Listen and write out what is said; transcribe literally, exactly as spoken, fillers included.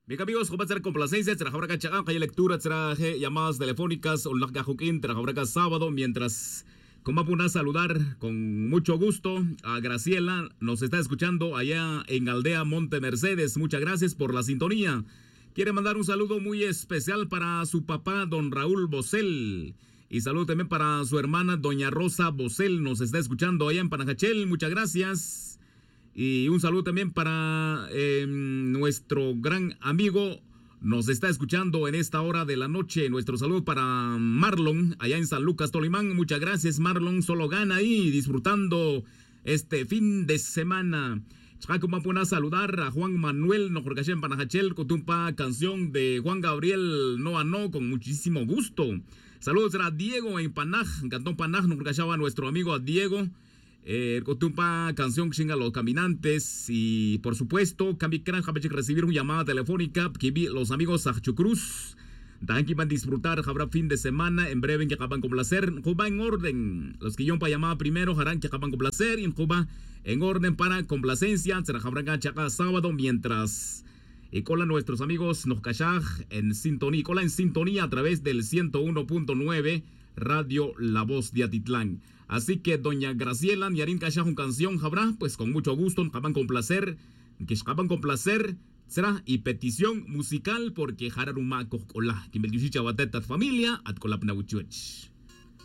Bien amigos, ¿cómo será complacencia? Será habrá cachacán, hay lectura, será llamadas telefónicas, o la cajuquín, será habrá sábado, mientras como a saludar con mucho gusto a Graciela, nos está escuchando allá en Aldea Monte Mercedes. Muchas gracias por la sintonía. Quiere mandar un saludo muy especial para su papá, don Raúl Bosel. Y saludo también para su hermana, doña Rosa Bosel, nos está escuchando allá en Panajachel. Muchas gracias. Y un saludo también para eh, nuestro gran amigo, nos está escuchando en esta hora de la noche. Nuestro saludo para Marlon, allá en San Lucas, Tolimán. Muchas gracias, Marlon. Solo gana ahí, disfrutando este fin de semana. Como a saludar a Juan Manuel, no jorge en Panajachel, Cotumpa, canción de Juan Gabriel, No a No, con muchísimo gusto. Saludos a Diego en Panaj, Cantón Panaj, no jorge a nuestro amigo a Diego. Eh, Cotumpa, canción chinga los caminantes. Y por supuesto, Cambi Cran, recibir una llamada telefónica. Que los amigos a Chucruz también que van a disfrutar, habrá fin de semana. En breve, que acaban con placer. Cuba en orden. Los que yo para llamada primero, harán que acaban con placer. Y en Cuba en orden para complacencia. Será habrá chaca sábado. Mientras y cola nuestros amigos nos cachaj en sintonía. Cola en sintonía a través del ciento uno punto nueve Radio La Voz de Atitlán. Así que doña Graciela, Niarín Cachaj, un canción, habrá, pues con mucho gusto, acaban con placer, que acaban con placer, será, y petición musical, porque Hararuma Cocola, que me dice Chabatetas familia, at colapnauchuech.